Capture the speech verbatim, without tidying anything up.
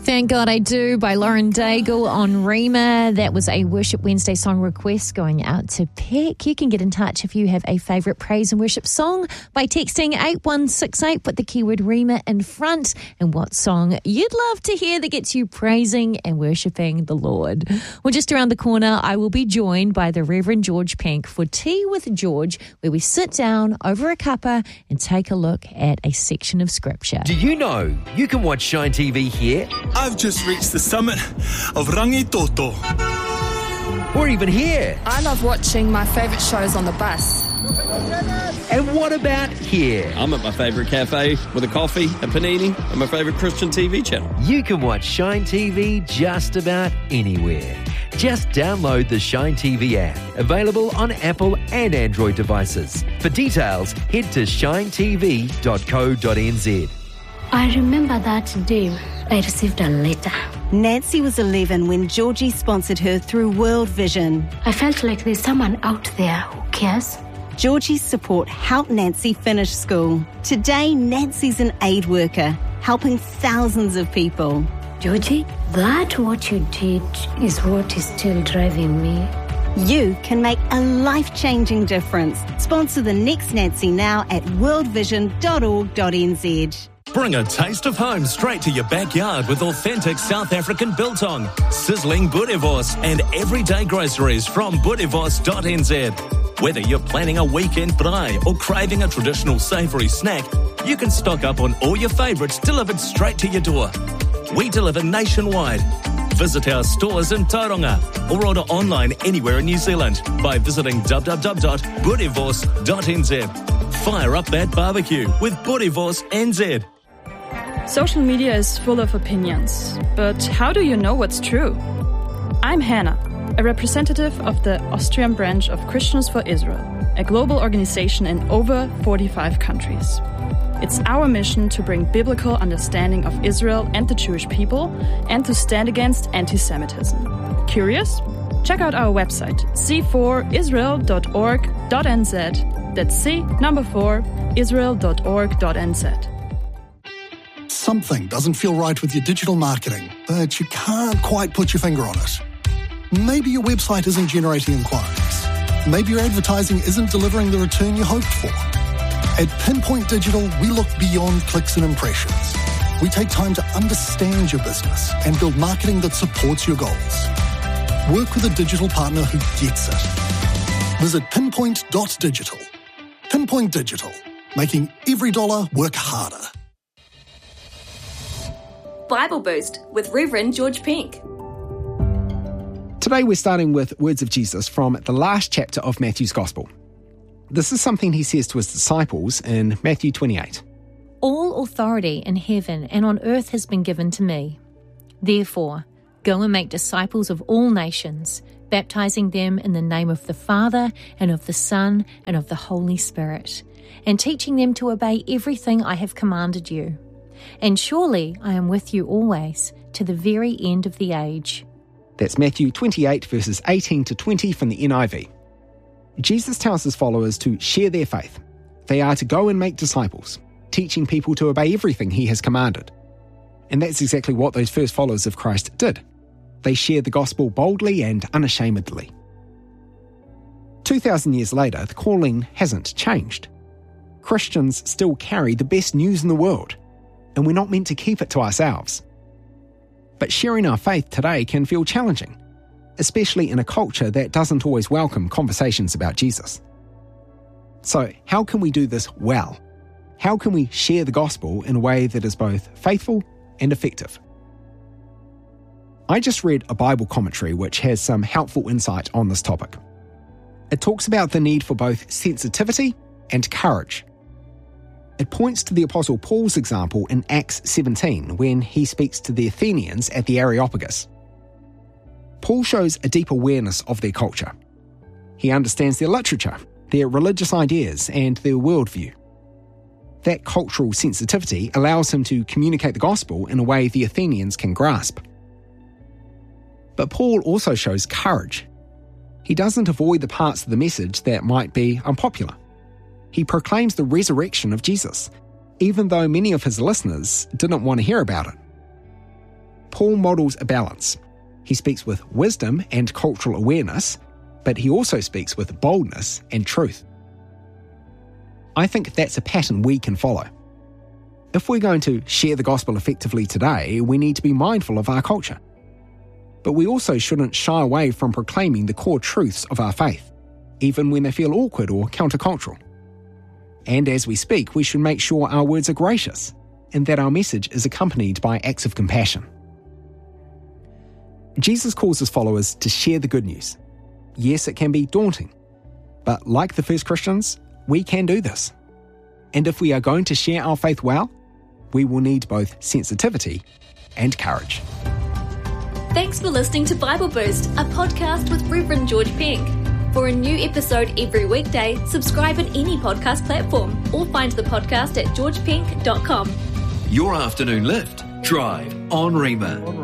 Thank God I Do by Lauren Daigle on Rima. That was a Worship Wednesday song request going out to Peck. You can get in touch if you have a favourite praise and worship song by texting eight one six eight, put the keyword Rima in front, and what song you'd love to hear that gets you praising and worshipping the Lord. Well, just around the corner, I will be joined by the Reverend George Pink for Tea with George, where we sit down over a cuppa and take a look at a section of Scripture. Do you know you can watch Shine T V here? I've just reached the summit of Rangitoto. Or even here. I love watching my favourite shows on the bus. And what about here? I'm at my favourite cafe with a coffee, a panini, and my favourite Christian T V channel. You can watch Shine T V just about anywhere. Just download the Shine T V app, available on Apple and Android devices. For details, head to shine t v dot co dot n z. I remember that day I received a letter. Nancy was eleven when Georgie sponsored her through World Vision. I felt like there's someone out there who cares. Georgie's support helped Nancy finish school. Today, Nancy's an aid worker, helping thousands of people. Georgie, that what you did is what is still driving me. You can make a life-changing difference. Sponsor the next Nancy now at world vision dot org dot n z. Bring a taste of home straight to your backyard with authentic South African biltong, sizzling boerewors, and everyday groceries from boerewors dot n z. Whether you're planning a weekend braai or craving a traditional savoury snack, you can stock up on all your favourites delivered straight to your door. We deliver nationwide. Visit our stores in Tauranga or order online anywhere in New Zealand by visiting w w w dot boerewors dot n z. Fire up that barbecue with Boerewors N Z. Social media is full of opinions, but how do you know what's true? I'm Hannah, a representative of the Austrian branch of Christians for Israel, a global organization in over forty-five countries. It's our mission to bring biblical understanding of Israel and the Jewish people and to stand against anti-Semitism. Curious? Check out our website, c four israel dot org dot n z. That's C, number four, israel dot org dot n z. Something doesn't feel right with your digital marketing, but you can't quite put your finger on it. Maybe your website isn't generating inquiries. Maybe your advertising isn't delivering the return you hoped for. At Pinpoint Digital, we look beyond clicks and impressions. We take time to understand your business and build marketing that supports your goals. Work with a digital partner who gets it. Visit pinpoint dot digital. Pinpoint Digital, making every dollar work harder. Bible Boost with Reverend George Pink. Today we're starting with words of Jesus from the last chapter of Matthew's Gospel. This is something he says to his disciples in Matthew twenty-eight. All authority in heaven and on earth has been given to me. Therefore, go and make disciples of all nations, baptizing them in the name of the Father and of the Son and of the Holy Spirit, and teaching them to obey everything I have commanded you. And surely I am with you always, to the very end of the age. That's Matthew twenty-eight, verses eighteen to twenty from the N I V. Jesus tells his followers to share their faith. They are to go and make disciples, teaching people to obey everything he has commanded. And that's exactly what those first followers of Christ did. They shared the gospel boldly and unashamedly. Two thousand years later, the calling hasn't changed. Christians still carry the best news in the world, and we're not meant to keep it to ourselves. But sharing our faith today can feel challenging, especially in a culture that doesn't always welcome conversations about Jesus. So, how can we do this well? How can we share the gospel in a way that is both faithful and effective? I just read a Bible commentary which has some helpful insight on this topic. It talks about the need for both sensitivity and courage. It points to the Apostle Paul's example in Acts seventeen when he speaks to the Athenians at the Areopagus. Paul shows a deep awareness of their culture. He understands their literature, their religious ideas, and their worldview. That cultural sensitivity allows him to communicate the gospel in a way the Athenians can grasp. But Paul also shows courage. He doesn't avoid the parts of the message that might be unpopular. He proclaims the resurrection of Jesus, even though many of his listeners didn't want to hear about it. Paul models a balance. He speaks with wisdom and cultural awareness, but he also speaks with boldness and truth. I think that's a pattern we can follow. If we're going to share the gospel effectively today, we need to be mindful of our culture. But we also shouldn't shy away from proclaiming the core truths of our faith, even when they feel awkward or countercultural. And as we speak, we should make sure our words are gracious and that our message is accompanied by acts of compassion. Jesus calls his followers to share the good news. Yes, it can be daunting, but like the first Christians, we can do this. And if we are going to share our faith well, we will need both sensitivity and courage. Thanks for listening to Bible Boost, a podcast with Reverend George Pink. For a new episode every weekday, subscribe on any podcast platform or find the podcast at george pink dot com. Your afternoon lift. Drive on Rima.